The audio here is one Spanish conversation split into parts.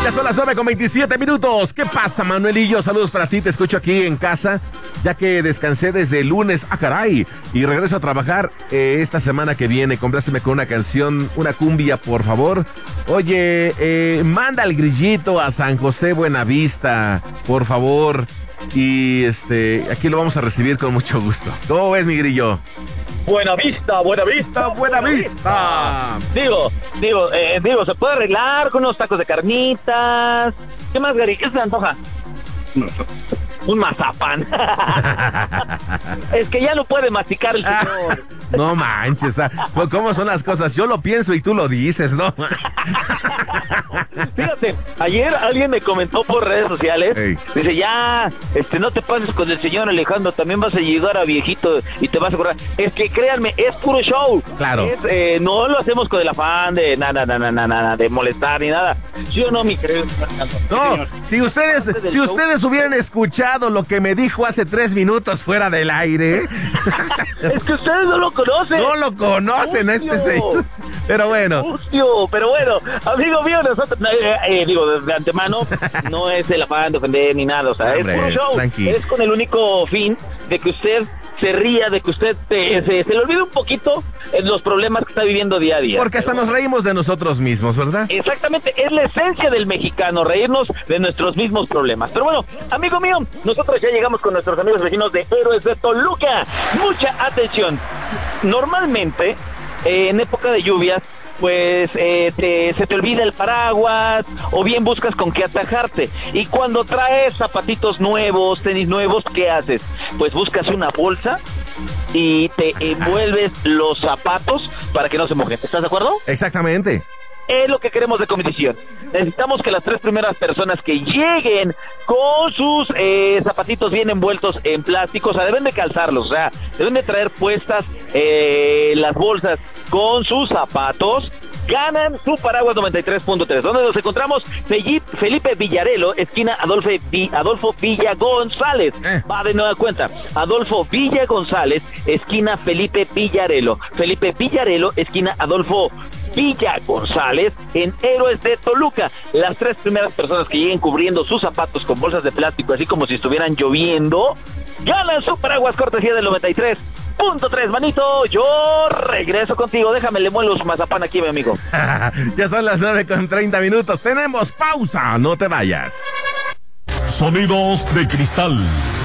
Ya son las 9:27. ¿Qué pasa, Manuelillo? Saludos para ti, te escucho aquí en casa, ya que descansé desde el lunes, caray, y regreso a trabajar esta semana que viene. Compláceme con una canción, una cumbia, por favor. Oye, manda el grillito a San José Buenavista, por favor. Y aquí lo vamos a recibir con mucho gusto. ¿Cómo ves, mi grillo? Buenavista. Digo, se puede arreglar con unos tacos de carnitas. ¿Qué más, Gary? ¿Qué se le antoja? Un mazapán. Es que ya no puede masticar el señor. No manches, ¿cómo son las cosas? Yo lo pienso y tú lo dices, ¿no? Fíjate, ayer alguien me comentó por redes sociales. Hey. Dice, ya, no te pases con el señor Alejandro, también vas a llegar a viejito y te vas a acordar. Es que créanme, es puro show. Claro. No lo hacemos con el afán de nada, de molestar ni nada. Yo no, mi querido. No, si ustedes hubieran escuchado lo que me dijo hace 3 minutos fuera del aire. Es que ustedes no lo conocen. No lo conocen a este señor. Pero bueno, amigo mío, nosotros, digo, de antemano, no es el afán de ofender ni nada, o sea, hombre, es puro show. Tranqui. Es con el único fin de que usted se ría, de que usted se le olvide un poquito los problemas que está viviendo día a día. Porque hasta nos reímos de nosotros mismos, ¿verdad? Exactamente, es la esencia del mexicano, reírnos de nuestros mismos problemas. Pero bueno, amigo mío, nosotros ya llegamos con nuestros amigos vecinos de Héroes de Toluca. Mucha atención. Normalmente, en época de lluvias, pues se te olvida el paraguas o bien buscas con qué atajarte. Y cuando traes zapatitos nuevos, tenis nuevos, ¿qué haces? Pues buscas una bolsa y te envuelves los zapatos para que no se mojen. ¿Estás de acuerdo? Exactamente. Es lo que queremos de competición. Necesitamos que las 3 primeras personas que lleguen con sus zapatitos bien envueltos en plástico, o sea, deben de calzarlos, o sea, deben de traer puestas las bolsas con sus zapatos, ganan su paraguas 93.3. ¿Dónde nos encontramos? Felipe Villarelo, esquina Adolfo Villa González. Va de nueva cuenta. Adolfo Villa González, esquina Felipe Villarelo. Felipe Villarelo, esquina Adolfo Villa González, en Héroes de Toluca. Las 3 primeras personas que lleguen cubriendo sus zapatos con bolsas de plástico, así como si estuvieran lloviendo, ganan su paraguas cortesía del 93.3. Manito, yo regreso contigo. Déjame, le muelo su mazapán aquí, mi amigo. Ya son las 9:30. Tenemos pausa, no te vayas. Sonidos de cristal.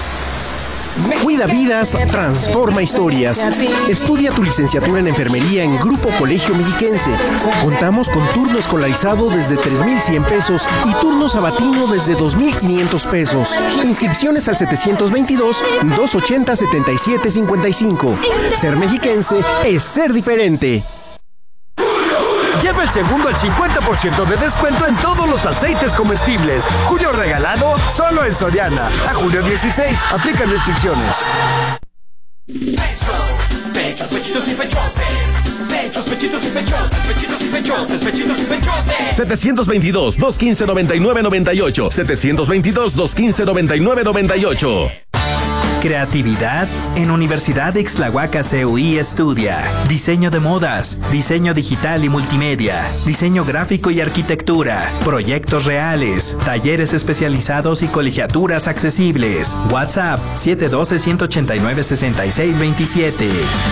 Cuida vidas, transforma historias. Estudia tu licenciatura en enfermería en Grupo Colegio Mexiquense. Contamos con turno escolarizado desde 3,100 pesos y turno sabatino desde 2,500 pesos. Inscripciones al 722-280-7755. Ser mexiquense es ser diferente. Lleva el segundo al 50% de descuento en todos los aceites comestibles. Julio regalado solo en Soriana. A julio 16. Aplican restricciones. Pechos, pechitos y pechotes. Pechos, pechitos y pechotes. Pechitos y pechotes. Pechitos y pechotes. 722-215-9998. 722-215-9998. Creatividad en Universidad de Ixtlahuaca CUI estudia diseño de modas, diseño digital y multimedia, diseño gráfico y arquitectura, proyectos reales, talleres especializados y colegiaturas accesibles. WhatsApp 712-189-6627.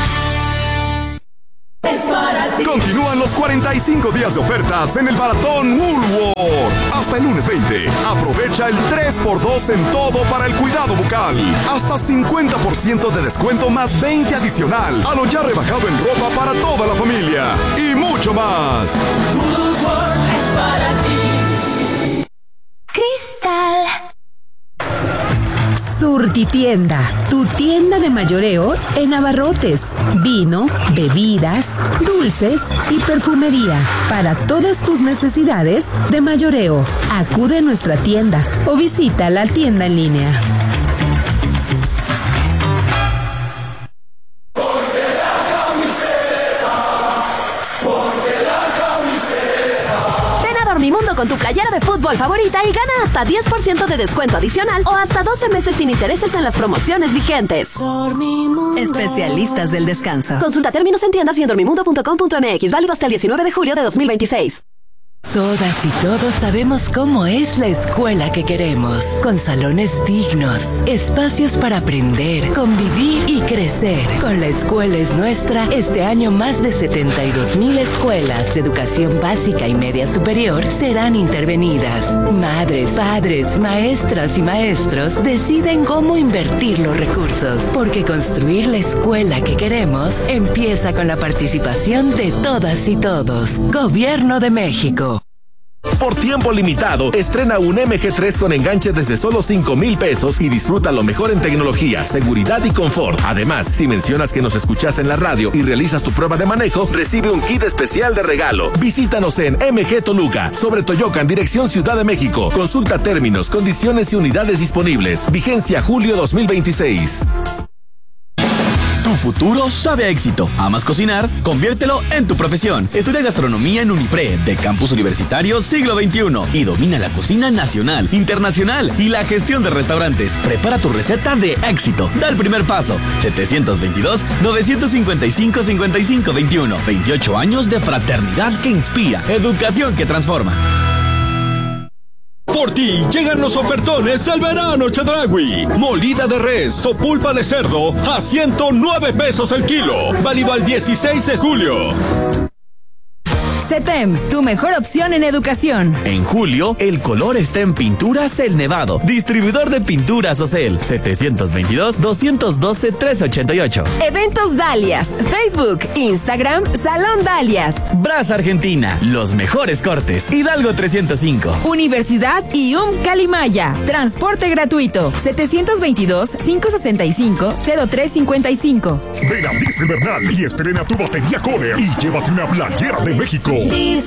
Continúan los 45 días de ofertas en el Maratón Woolworth. Hasta el lunes 20. Aprovecha el 3x2 en todo para el cuidado bucal. Hasta 50% de descuento más 20 adicional a lo ya rebajado en ropa para toda la familia. Y mucho más. Woolworth es para ti. Cristal. Surtitienda, tu tienda de mayoreo en abarrotes, vino, bebidas, dulces y perfumería. Para todas tus necesidades de mayoreo, acude a nuestra tienda o visita la tienda en línea. Dormimundo con tu playera de fútbol favorita y gana hasta 10% de descuento adicional o hasta 12 meses sin intereses en las promociones vigentes. Dormimundo. Especialistas del descanso. Consulta términos en tiendas y en dormimundo.com.mx. Válido hasta el 19 de julio de 2026. Todas y todos sabemos cómo es la escuela que queremos, con salones dignos, espacios para aprender, convivir y crecer. Con La Escuela es Nuestra, este año más de 72,000 escuelas de educación básica y media superior serán intervenidas. Madres, padres, maestras y maestros deciden cómo invertir los recursos, porque construir la escuela que queremos empieza con la participación de todas y todos. Gobierno de México. Por tiempo limitado, estrena un MG3 con enganche desde solo 5,000 pesos y disfruta lo mejor en tecnología, seguridad y confort. Además, si mencionas que nos escuchaste en la radio y realizas tu prueba de manejo, recibe un kit especial de regalo. Visítanos en MG Toluca, sobre Toyocan, dirección Ciudad de México. Consulta términos, condiciones y unidades disponibles. Vigencia julio 2026. Tu futuro sabe a éxito. ¿Amas cocinar? Conviértelo en tu profesión. Estudia gastronomía en Unipre, de Campus Universitario Siglo XXI, y domina la cocina nacional, internacional y la gestión de restaurantes. Prepara tu receta de éxito. Da el primer paso. 722-955-5521. 28 años de fraternidad que inspira. Educación que transforma. Por ti llegan los ofertones al verano Chedraui. Molida de res o pulpa de cerdo a 109 pesos el kilo. Válido al 16 de julio. CETEM, tu mejor opción en educación. En julio, el color está en Pinturas El Nevado. Distribuidor de pinturas Ocel. 722-212-388. Eventos Dalias. Facebook, Instagram, Salón Dalias. Brasa Argentina. Los mejores cortes. Hidalgo 305. Universidad IUM Calimaya. Transporte gratuito. 722-565-0355. Ven a Diesel Bernal y estrena tu batería Kohler y llévate una playera de México. Diesel